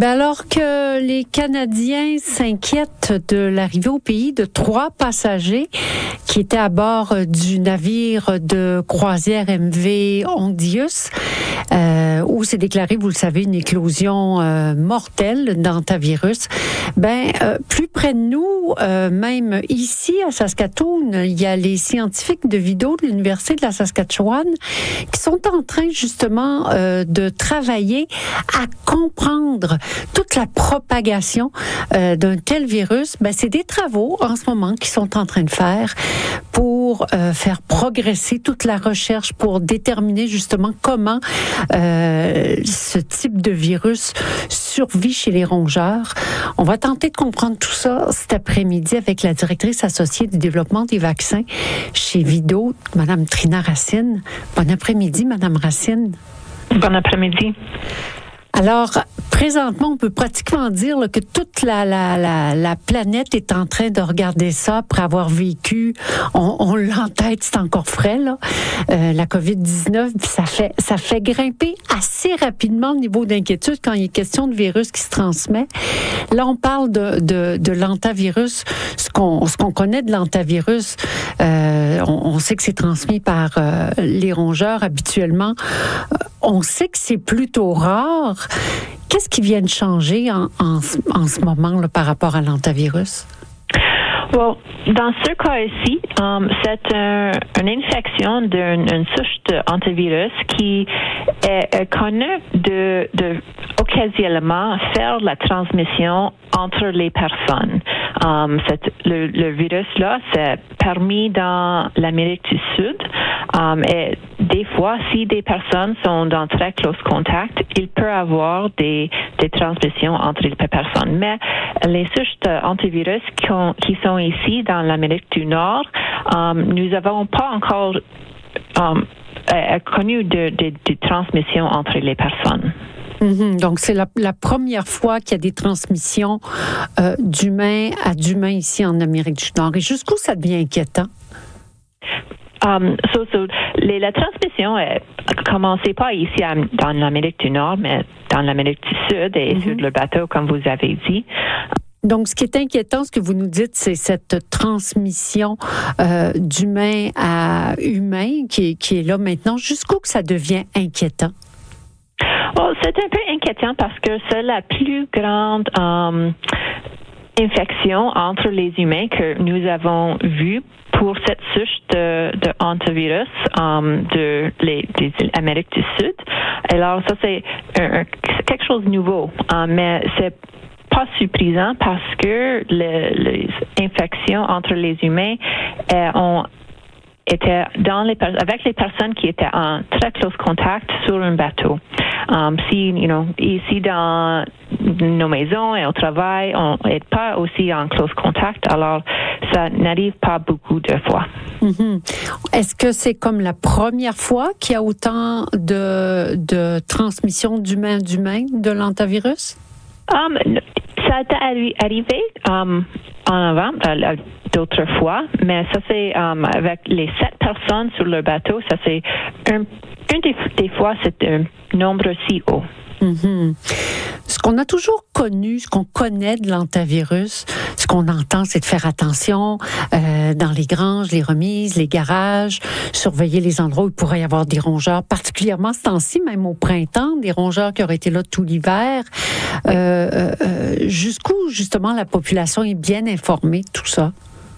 Ben alors que les Canadiens s'inquiètent de l'arrivée au pays de 3 passagers qui étaient à bord du navire de croisière MV Hondius, où s'est déclaré, vous le savez, une éclosion mortelle d'hantavirus. Plus près de nous, même ici à Saskatoon, il y a les scientifiques de Vido de l'Université de la Saskatchewan qui sont en train justement de travailler à comprendre toute la propagation d'un tel virus. C'est des travaux en ce moment qu'ils sont en train de faire pour faire progresser toute la recherche pour déterminer justement comment ce type de virus survit chez les rongeurs. On va tenter de comprendre tout ça cet après-midi avec la directrice associée du développement des vaccins chez Vido, Madame Trina Racine. Bon après-midi, Madame Racine. Bon après-midi. Alors, présentement, on peut pratiquement dire que toute la planète est en train de regarder ça après avoir vécu, on l'a en tête, c'est encore frais, là, la COVID-19, ça fait grimper assez rapidement le niveau d'inquiétude quand il est question de virus qui se transmet. Là, on parle de l'hantavirus. Ce qu'on connaît de l'hantavirus, on sait que c'est transmis par les rongeurs habituellement. On sait que c'est plutôt rare. Qu'est-ce qui vient de changer en ce moment là, par rapport à l'hantavirus? Well, dans ce cas-ci, c'est une infection d'une souche d'hantavirus qui est connue de occasionnellement faire la transmission entre les personnes. Le virus-là, c'est permis dans l'Amérique du Sud. Et des fois, si des personnes sont dans très close contact, il peut y avoir des transmissions entre les personnes. Mais les souches d'hantavirus qui sont ici dans l'Amérique du Nord, nous n'avons pas encore connu de transmission entre les personnes. Mm-hmm. Donc, c'est la première fois qu'il y a des transmissions d'humain à d'humain ici en Amérique du Nord. Et jusqu'où ça devient inquiétant? La transmission ne commençait pas ici dans l'Amérique du Nord, mais dans l'Amérique du Sud et sur le bateau, comme vous avez dit. Donc, ce qui est inquiétant, ce que vous nous dites, c'est cette transmission d'humain à humain qui est là maintenant. Jusqu'où que ça devient inquiétant? C'est un peu inquiétant parce que c'est la plus grande infection entre les humains que nous avons vue pour cette souche de hantavirus de l'Amérique du Sud. Alors, ça, c'est quelque chose de nouveau, mais c'est pas surprisant parce que les infections entre les humains étaient avec les personnes qui étaient en très close contact sur un bateau. Ici dans nos maisons et au travail, on n'est pas aussi en close contact, alors ça n'arrive pas beaucoup de fois. Mm-hmm. Est-ce que c'est comme la première fois qu'il y a autant de transmission d'humain de l'hantavirus? Ça a arrivé en avant d'autres fois, mais ça c'est avec les 7 personnes sur le bateau, ça c'est des fois c'est un nombre si haut. Mm-hmm. Ce qu'on a toujours connu, ce qu'on connaît de l'hantavirus, ce qu'on entend, c'est de faire attention dans les granges, les remises, les garages, surveiller les endroits où il pourrait y avoir des rongeurs, particulièrement ce temps-ci, même au printemps, des rongeurs qui auraient été là tout l'hiver. Jusqu'où, justement, la population est bien informée de tout ça?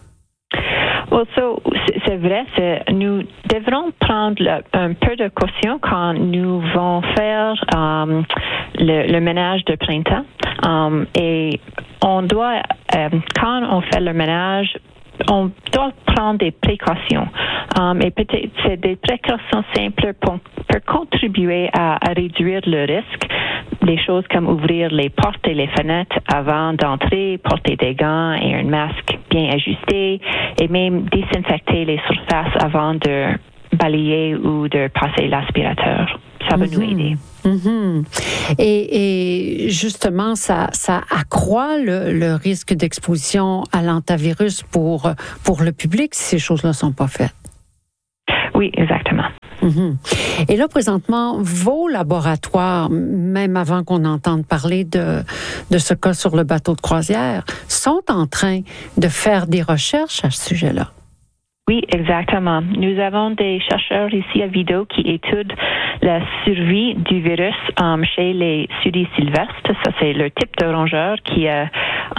C'est vrai, nous devrons prendre un peu de caution quand nous allons faire le ménage de printemps. Et on doit, quand on fait le ménage, on doit prendre des précautions. Et peut-être c'est des précautions simples pour contribuer à réduire le risque. Des choses comme ouvrir les portes et les fenêtres avant d'entrer, porter des gants et un masque bien ajusté, et même désinfecter les surfaces avant de balayer ou de passer l'aspirateur. Ça va nous aider. Mm-hmm. Et justement, ça accroît le risque d'exposition à l'hantavirus pour le public si ces choses-là ne sont pas faites. Oui, exactement. Et là, présentement, vos laboratoires, même avant qu'on entende parler de ce cas sur le bateau de croisière, sont en train de faire des recherches à ce sujet-là. Oui, exactement. Nous avons des chercheurs ici à Vido qui étudient la survie du virus chez les sudis sylvestres. Ça, c'est le type de rongeur qui a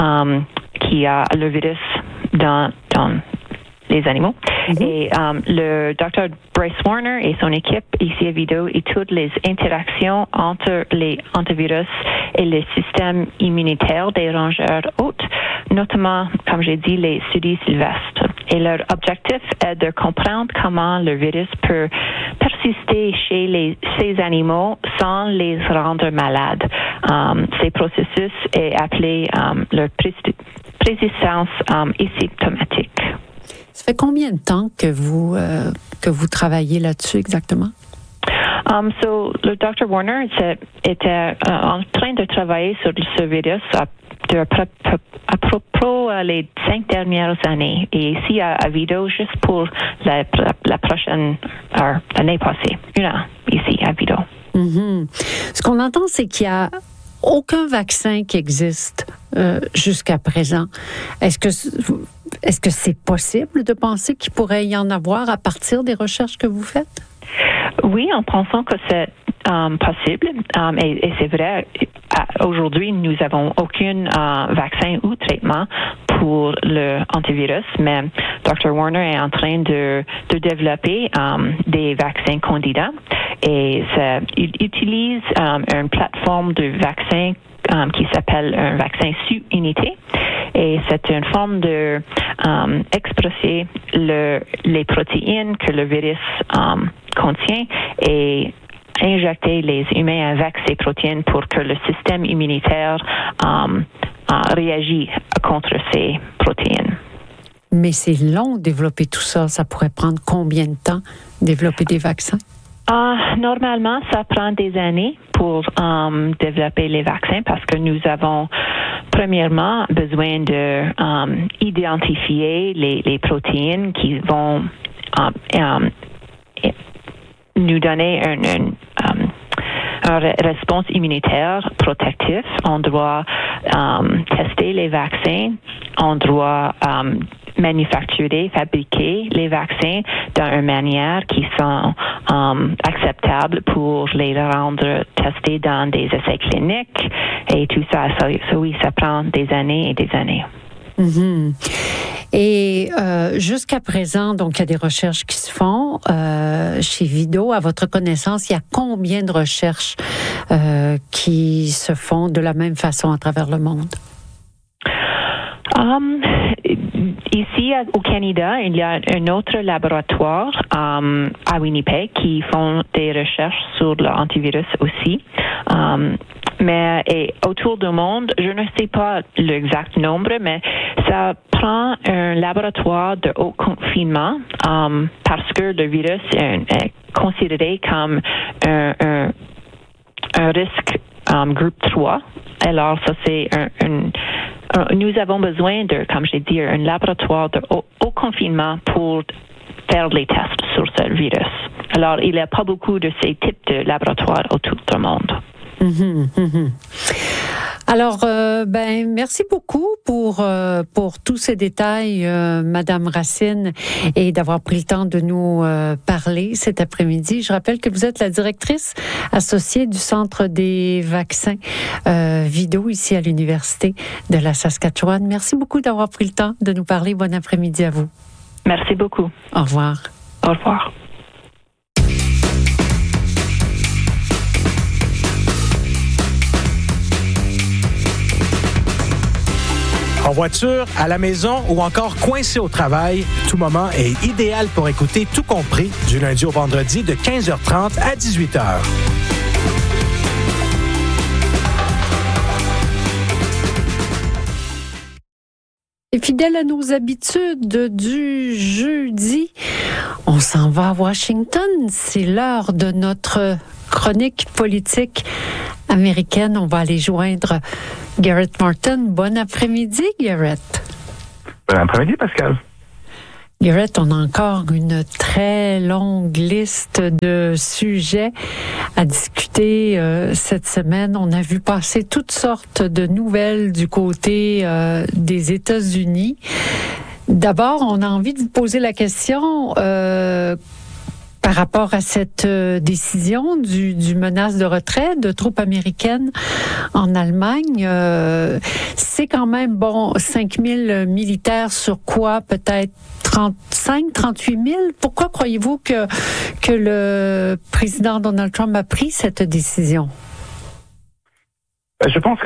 le virus dans les animaux. Et le Dr. Bryce Warner et son équipe ici à Vido étudient les interactions entre les antivirus et le système immunitaire des rongeurs hôtes, notamment, comme j'ai dit, les sudis sylvestres. Et leur objectif est de comprendre comment le virus peut persister chez ces animaux sans les rendre malades. Ces processus est appelé leur persistance asymptomatique. Ça fait combien de temps que vous travaillez là-dessus exactement? Le Dr. Warner était en train de travailler sur ce virus à propos les 5 dernières années. Et ici à Vido, juste pour la prochaine l'année passée, ici à Vido. Ce qu'on entend, c'est qu'il y a aucun vaccin qui existe jusqu'à présent. Est-ce que c'est possible de penser qu'il pourrait y en avoir à partir des recherches que vous faites? Oui, en pensant que c'est possible. Et c'est vrai, aujourd'hui, nous n'avons aucun vaccin ou traitement pour le antivirus, mais Dr. Warner est en train de développer des vaccins candidats et il utilise une plateforme de vaccin qui s'appelle un vaccin sous-unité. Et c'est une forme de expresser les protéines que le virus contient et injecter les humains avec ces protéines pour que le système immunitaire réagisse contre ces protéines. Mais c'est long de développer tout ça. Ça pourrait prendre combien de temps développer des vaccins? Normalement, ça prend des années pour développer les vaccins parce que nous avons premièrement besoin de identifier les protéines qui vont nous donner une réponse immunitaire protective. On doit tester les vaccins, on doit manufacturer, fabriquer les vaccins d'une manière qui sont acceptables pour les rendre testés dans des essais cliniques et tout ça. Oui, ça prend des années et des années. Et jusqu'à présent, donc, il y a des recherches qui se font chez Vido. À votre connaissance, il y a combien de recherches qui se font de la même façon à travers le monde? Ici, au Canada, il y a un autre laboratoire à Winnipeg qui font des recherches sur l'antivirus aussi. Mais autour du monde, je ne sais pas l'exact nombre, mais ça prend un laboratoire de haut confinement parce que le virus est considéré comme un risque groupe 3. Alors, ça, c'est nous avons besoin de, comme j'ai dit, un laboratoire de haut confinement pour faire les tests sur ce virus. Alors, il n'y a pas beaucoup de ces types de laboratoires autour du monde. Alors, merci beaucoup pour tous ces détails, Madame Racine, et d'avoir pris le temps de nous parler cet après-midi. Je rappelle que vous êtes la directrice associée du Centre des vaccins Vido ici à l'Université de la Saskatchewan. Merci beaucoup d'avoir pris le temps de nous parler. Bon après-midi à vous. Merci beaucoup. Au revoir. Au revoir. En voiture, à la maison ou encore coincé au travail, tout moment est idéal pour écouter Tout compris du lundi au vendredi de 15h30 à 18h. Et fidèle à nos habitudes du jeudi, on s'en va à Washington. C'est l'heure de notre chronique politique américaine. On va aller joindre Garrett Martin. Bon après-midi, Garrett. Bon après-midi, Pascal. Garrett, on a encore une très longue liste de sujets à discuter cette semaine. On a vu passer toutes sortes de nouvelles du côté des États-Unis. D'abord, on a envie de vous poser la question par rapport à cette décision du menace de retrait de troupes américaines en Allemagne. C'est quand même, 5 000 militaires sur quoi? Peut-être 35, 38 000? Pourquoi croyez-vous que le président Donald Trump a pris cette décision? Je pense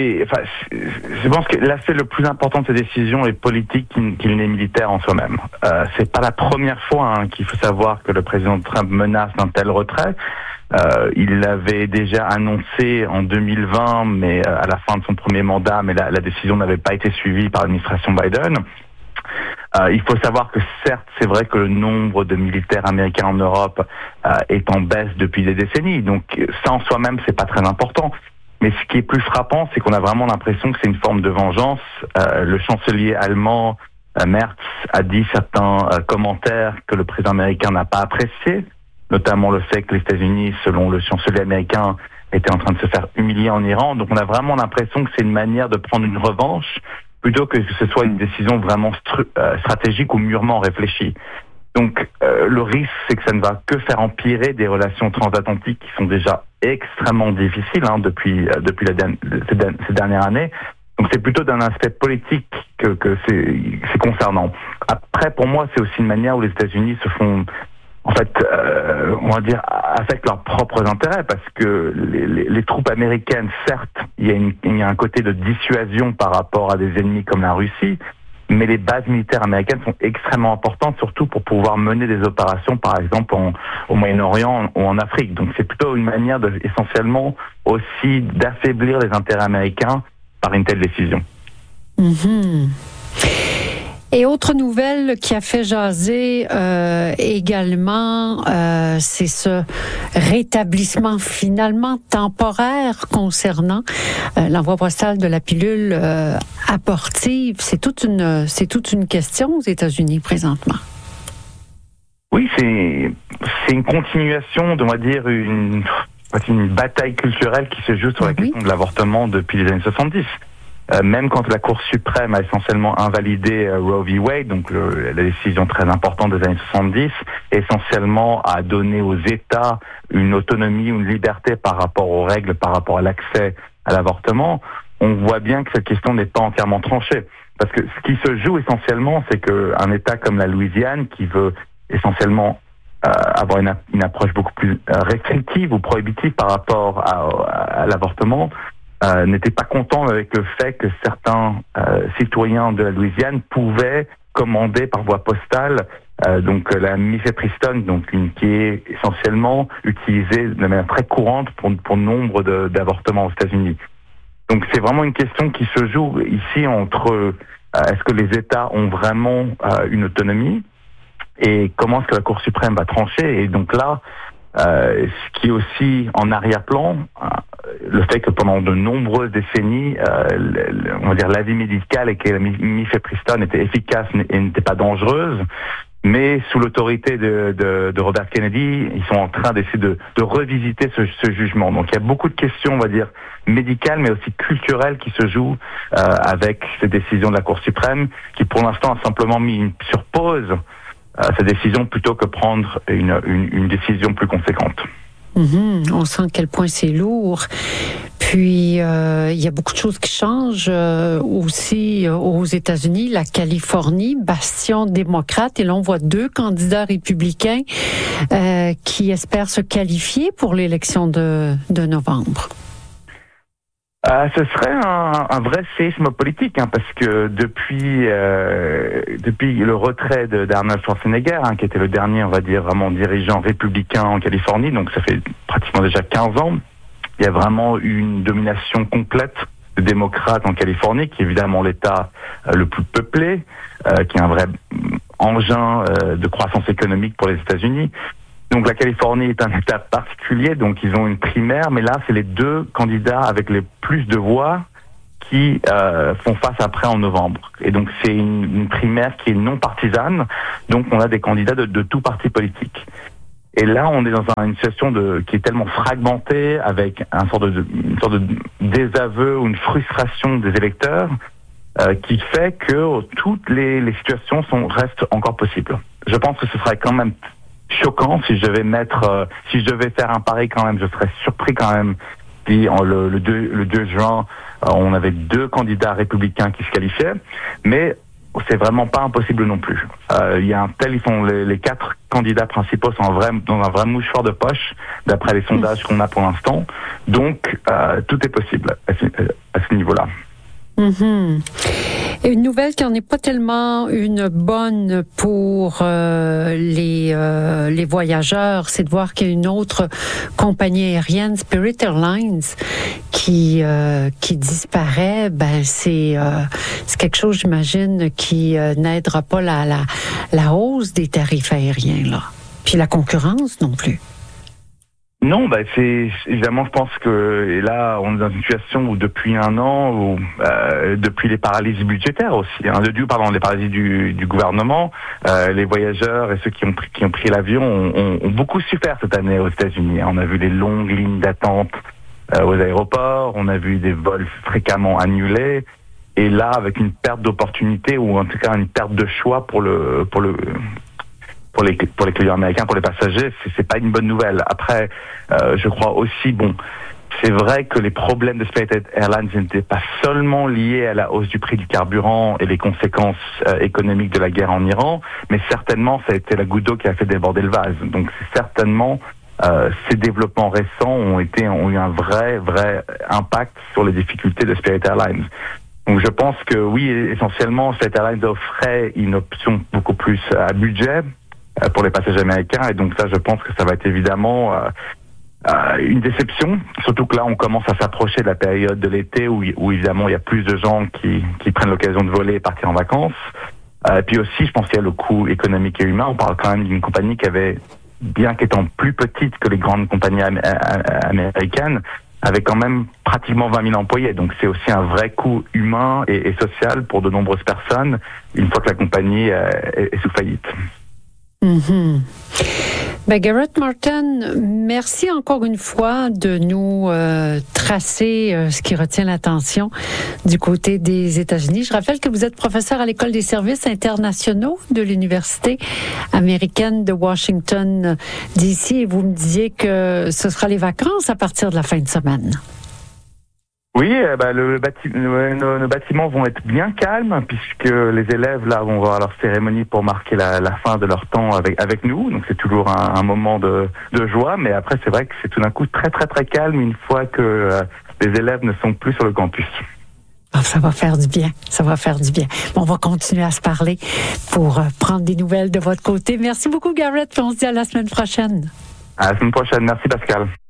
que l'aspect le plus important de cette décision est politique qu'il n'est militaire en soi-même. C'est pas la première fois qu'il faut savoir que le président Trump menace d'un tel retrait. Il l'avait déjà annoncé en 2020, mais à la fin de son premier mandat, mais la décision n'avait pas été suivie par l'administration Biden. Il faut savoir que certes, c'est vrai que le nombre de militaires américains en Europe est en baisse depuis des décennies, donc ça en soi-même, c'est pas très important. Mais ce qui est plus frappant, c'est qu'on a vraiment l'impression que c'est une forme de vengeance. Le chancelier allemand, Merz, a dit certains commentaires que le président américain n'a pas appréciés, notamment le fait que les États-Unis, selon le chancelier américain, étaient en train de se faire humilier en Iran. Donc on a vraiment l'impression que c'est une manière de prendre une revanche, plutôt que ce soit une décision vraiment stratégique ou mûrement réfléchie. Donc le risque, c'est que ça ne va que faire empirer des relations transatlantiques qui sont déjà extrêmement difficiles depuis ces dernières années. Donc c'est plutôt d'un aspect politique que c'est concernant. Après, pour moi, c'est aussi une manière où les États-Unis se font, on va dire, affectent leurs propres intérêts, parce que les troupes américaines, certes, il y a un côté de dissuasion par rapport à des ennemis comme la Russie, mais les bases militaires américaines sont extrêmement importantes, surtout pour pouvoir mener des opérations, par exemple, au Moyen-Orient ou en Afrique. Donc c'est plutôt une manière essentiellement aussi d'affaiblir les intérêts américains par une telle décision. Mm-hmm. Et autre nouvelle qui a fait jaser également, c'est ce rétablissement finalement temporaire concernant l'envoi postal de la pilule abortive. C'est toute une question aux États-Unis présentement. Oui, c'est une continuation, on va dire, une bataille culturelle qui se joue sur la question de l'avortement depuis les années 70. Même quand la Cour suprême a essentiellement invalidé Roe v. Wade, donc la décision très importante des années 70, essentiellement a donné aux États une autonomie, une liberté par rapport aux règles, par rapport à l'accès à l'avortement, on voit bien que cette question n'est pas entièrement tranchée. Parce que ce qui se joue essentiellement, c'est qu'un État comme la Louisiane, qui veut essentiellement avoir une approche beaucoup plus restrictive ou prohibitive par rapport à l'avortement, n'était pas content avec le fait que certains citoyens de la Louisiane pouvaient commander par voie postale donc la mifepristone, donc qui est essentiellement utilisée de manière très courante pour nombre d'avortements aux États-Unis. Donc c'est vraiment une question qui se joue ici entre est-ce que les États ont vraiment une autonomie et comment est-ce que la Cour suprême va trancher. Et donc là, ce qui est aussi en arrière-plan, le fait que pendant de nombreuses décennies, on va dire l'avis médical et que la mifepristone était efficace et n'était pas dangereuse, mais sous l'autorité de Robert Kennedy, ils sont en train d'essayer de revisiter ce jugement. Donc il y a beaucoup de questions, on va dire, médicales, mais aussi culturelles qui se jouent avec ces décisions de la Cour suprême, qui pour l'instant a simplement mis sur pause sa décision plutôt que prendre une décision plus conséquente. Mm-hmm. On sent à quel point c'est lourd. Puis, il y a beaucoup de choses qui changent aussi aux États-Unis. La Californie, bastion démocrate, et là, on voit 2 candidats républicains qui espèrent se qualifier pour l'élection de novembre. Ce serait un vrai séisme politique, parce que depuis le retrait d'Arnold Schwarzenegger, qui était le dernier, on va dire, vraiment dirigeant républicain en Californie, donc ça fait pratiquement déjà 15 ans, il y a vraiment eu une domination complète de démocrates en Californie, qui est évidemment l'État le plus peuplé, qui est un vrai engin de croissance économique pour les États-Unis. Donc la Californie est un État particulier, donc ils ont une primaire, mais là c'est les 2 candidats avec les plus de voix qui font face après en novembre. Et donc c'est une primaire qui est non partisane, donc on a des candidats de tout parti politique. Et là, on est dans une situation qui est tellement fragmentée, avec une sorte de désaveu ou une frustration des électeurs, qui fait que toutes les situations restent encore possibles. Je pense que ce serait quand même choquant si je devais faire un pari quand même. Je serais surpris quand même si le 2 juin, on avait 2 candidats républicains qui se qualifiaient, mais c'est vraiment pas impossible non plus. Il y a les 4 candidats principaux sont dans un vrai mouchoir de poche, d'après les sondages qu'on a pour l'instant. Donc, tout est possible à ce niveau-là. Mm-hmm. Et une nouvelle qui n'en est pas tellement une bonne pour les voyageurs, c'est de voir qu'il y a une autre compagnie aérienne, Spirit Airlines, qui disparaît. C'est quelque chose, j'imagine, qui n'aidera pas la hausse des tarifs aériens, là. Puis la concurrence non plus. Non, c'est évidemment, je pense que là, on est dans une situation où depuis un an, depuis les paralysies budgétaires aussi, les paralysies du gouvernement, les voyageurs et ceux qui ont pris l'avion ont beaucoup souffert cette année aux États-Unis. On a vu les longues lignes d'attente aux aéroports, on a vu des vols fréquemment annulés, et là, avec une perte d'opportunité ou en tout cas une perte de choix pour les clients américains, pour les passagers, c'est pas une bonne nouvelle. Après, je crois aussi, c'est vrai que les problèmes de Spirit Airlines n'étaient pas seulement liés à la hausse du prix du carburant et les conséquences économiques de la guerre en Iran, mais certainement ça a été la goutte d'eau qui a fait déborder le vase. Donc c'est certainement ces développements récents ont eu un vrai impact sur les difficultés de Spirit Airlines. Donc je pense que oui, essentiellement, Spirit Airlines offrait une option beaucoup plus à budget pour les passagers américains, et donc ça, je pense que ça va être évidemment une déception, surtout que là, on commence à s'approcher de la période de l'été où évidemment, il y a plus de gens qui prennent l'occasion de voler et partir en vacances. Puis aussi, je pense qu'il y a le coût économique et humain. On parle quand même d'une compagnie qui avait, bien qu'étant plus petite que les grandes compagnies américaines, avait quand même pratiquement 20 000 employés. Donc c'est aussi un vrai coût humain et social pour de nombreuses personnes, une fois que la compagnie est sous faillite. Mm-hmm. Garrett Martin, merci encore une fois de nous tracer ce qui retient l'attention du côté des États-Unis. Je rappelle que vous êtes professeur à l'École des services internationaux de l'Université américaine de Washington, D.C. et vous me disiez que ce sera les vacances à partir de la fin de semaine. Oui, nos bâtiments vont être bien calmes puisque les élèves là vont voir leur cérémonie pour marquer la fin de leur temps avec nous. Donc c'est toujours un moment de joie, mais après c'est vrai que c'est tout d'un coup très très très calme une fois que les élèves ne sont plus sur le campus. Ça va faire du bien, ça va faire du bien. On va continuer à se parler pour prendre des nouvelles de votre côté. Merci beaucoup Garrett, puis on se dit à la semaine prochaine. À la semaine prochaine, merci Pascal.